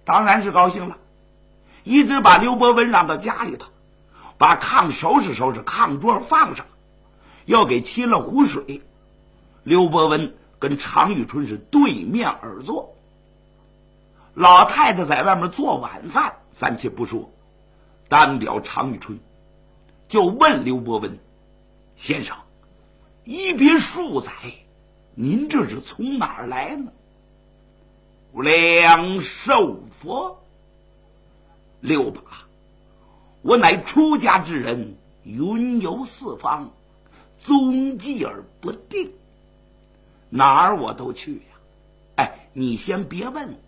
当然是高兴了，一直把刘伯温让到家里头，把炕收拾收拾，炕桌放上，又给沏了壶水。刘伯温跟常遇春是对面而坐。老太太在外面做晚饭，暂且不说，单表常遇春，就问刘伯温：“先生，一别数载，您这是从哪儿来呢？”“无量寿佛。”“六把，我乃出家之人，云游四方，踪迹而不定，哪儿我都去呀。哎，你先别问我，